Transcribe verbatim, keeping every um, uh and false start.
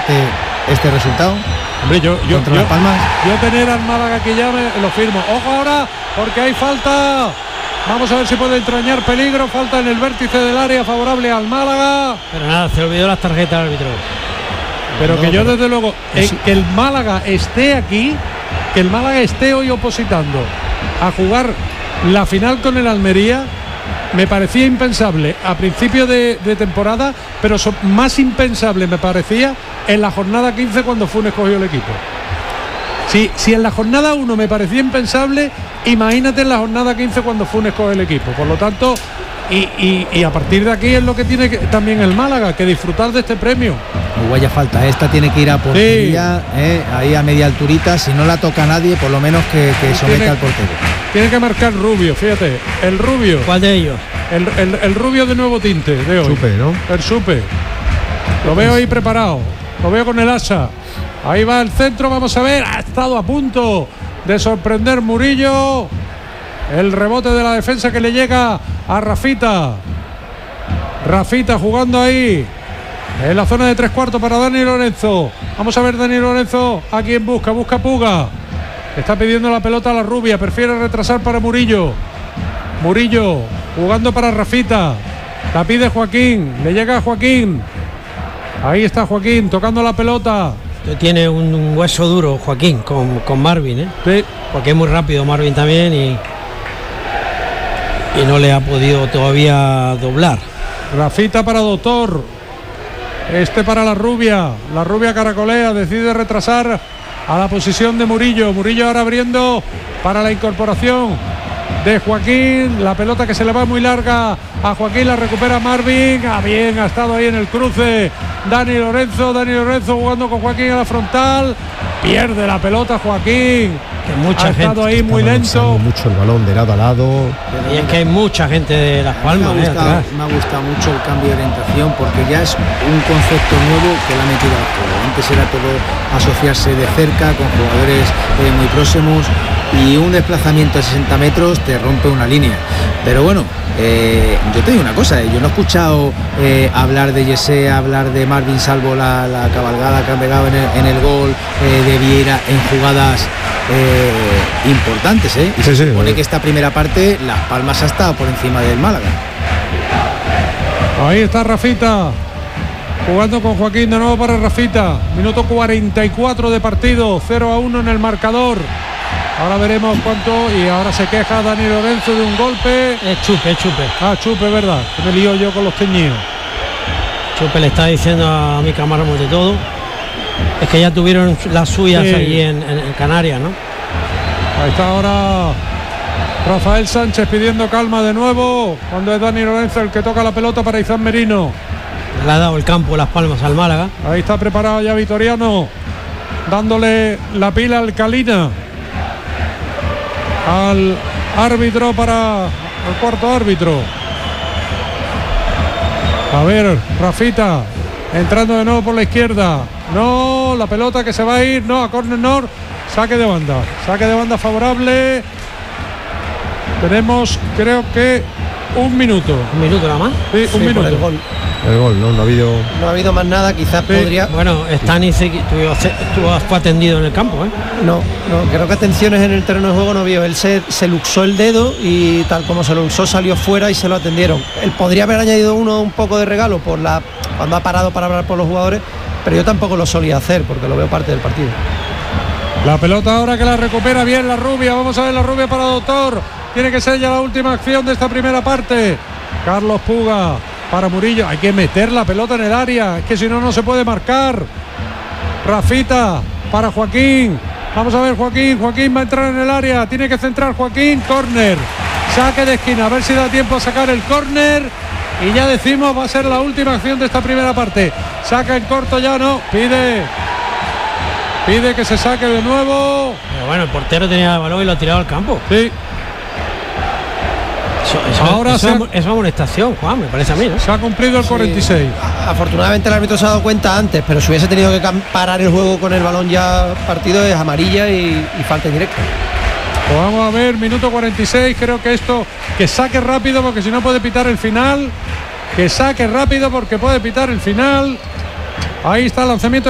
este este resultado. Hombre, yo, yo, contra yo, Las Palmas. yo tener al Málaga que llame, lo firmo. Ojo ahora, porque hay falta. Vamos a ver si puede entrañar peligro. Falta en el vértice del área favorable al Málaga. Pero nada, se olvidó las tarjetas del árbitro. Pero No, que yo pero- desde luego, eh, que el Málaga esté aquí, que el Málaga esté hoy opositando a jugar la final con el Almería, me parecía impensable a principio de, de temporada, pero so- más impensable me parecía en la jornada quince cuando Funes cogió el equipo. Si, si en la jornada uno me parecía impensable, imagínate en la jornada quince cuando Funes coge el equipo. Por lo tanto, y, y, y a partir de aquí es lo que tiene que, también el Málaga, que disfrutar de este premio. Uruguaya falta, esta tiene que ir a portería, sí. eh, ahí a media alturita, si no la toca nadie, por lo menos que, que someta Tiene- al portero. Tiene que marcar Rubio, fíjate, el Rubio, ¿Cuál de ellos? el, el, el Rubio de nuevo tinte de hoy. Supe, ¿no? El Supe. Lo veo ahí preparado, lo veo con el asa. Ahí va el centro, vamos a ver, ha estado a punto de sorprender Murillo. El rebote de la defensa que le llega a Rafita. Rafita jugando ahí en la zona de tres cuartos para Dani Lorenzo. Vamos a ver Dani Lorenzo a quien busca, busca Puga. Está pidiendo la pelota a la rubia, prefiere retrasar para Murillo. Murillo jugando para Rafita. La pide Joaquín, le llega a Joaquín. Ahí está Joaquín tocando la pelota. Tiene un, un hueso duro, Joaquín, con, con Marvin, ¿eh? Sí. Porque es muy rápido Marvin también y, y no le ha podido todavía doblar. Rafita para Doctor. Este para la rubia. La rubia caracolea, decide retrasar a la posición de Murillo. Murillo ahora abriendo para la incorporación de Joaquín. La pelota que se le va muy larga a Joaquín, la recupera Marvin. Ah, bien, ha estado ahí en el cruce Dani Lorenzo. Dani Lorenzo jugando con Joaquín a la frontal. Pierde la pelota Joaquín. Que mucha ha estado gente ahí muy Estaba lanzando lento. mucho el balón de lado a lado. Y es que hay mucha gente de Las Palmas, me, ha ¿eh? gustado, Atrás. me ha gustado mucho el cambio de orientación porque ya es un concepto nuevo que le ha metido al juego. Antes era todo asociarse de cerca con jugadores eh, muy próximos y un desplazamiento a sesenta metros te rompe una línea. Pero bueno, eh, yo te digo una cosa, eh, yo no he escuchado eh, hablar de Yesé, hablar de Marvin, salvo la, la cabalgada que han pegado en el, en el gol eh, de Vieira en jugadas eh, importantes, ¿eh? Y Sí, se sí, supone eh. que esta primera parte Las Palmas ha estado por encima del Málaga. Ahí está Rafita jugando con Joaquín de nuevo para Rafita. Minuto cuarenta y cuatro de partido, cero a uno en el marcador. Ahora veremos cuánto. Y ahora se queja Dani Lorenzo de un golpe. Es Chupe, es Chupe. Ah, Chupe, verdad, que me lío yo con los teñidos. Chupe le está diciendo a mi Mármol de todo. Es que ya tuvieron las suyas Sí. allí en, en- en Canarias, ¿no? Ahí está ahora Rafael Sánchez pidiendo calma de nuevo, cuando es Dani Lorenzo el que toca la pelota para Izán Merino. Le ha dado el campo Las Palmas al Málaga. Ahí está preparado ya Vitoriano, dándole la pila alcalina al árbitro para el cuarto árbitro. A ver, Rafita entrando de nuevo por la izquierda. No, la pelota que se va a ir, no, a córner north, saque de banda, saque de banda favorable. Tenemos, creo que un minuto. Un minuto nada más. Sí, un Sí, minuto. por el gol. El gol, ¿no? No ha habido. No ha habido más nada, quizás Sí. podría. Bueno, Stanis estuvo, estuvo fue atendido en el campo, ¿eh? No, no, creo que atenciones en el terreno de juego no vio. Él se, se luxó el dedo y tal como se lo luxó salió fuera y se lo atendieron. Él podría haber añadido uno un poco de regalo por la cuando ha parado para hablar por los jugadores, pero yo tampoco lo solía hacer porque lo veo parte del partido. La pelota ahora que la recupera bien la rubia. Vamos a ver la rubia para Doctor. Tiene que ser ya la última acción de esta primera parte. Carlos Puga para Murillo. Hay que meter la pelota en el área. Es que si no, no se puede marcar. Rafita para Joaquín. Vamos a ver Joaquín. Joaquín va a entrar en el área. Tiene que centrar Joaquín. Córner. Saque de esquina. A ver si da tiempo a sacar el córner. Y ya decimos, va a ser la última acción de esta primera parte. Saca en corto ya, no. Pide. Pide que se saque de nuevo. Pero bueno, el portero tenía el balón y lo ha tirado al campo. Sí. Eso, eso- Ahora eso se es ha- am- es una amonestación, Juan, me parece a mí, ¿no? Se ha cumplido el cuarenta y seis. Afortunadamente el árbitro se ha dado cuenta antes, pero si hubiese tenido que cam- parar el juego con el balón ya partido es amarilla y, y falta directa. Pues vamos a ver, minuto cuarenta y seis. Creo que esto, que saque rápido porque si no puede pitar el final. Que saque rápido porque puede pitar el final. Ahí está el lanzamiento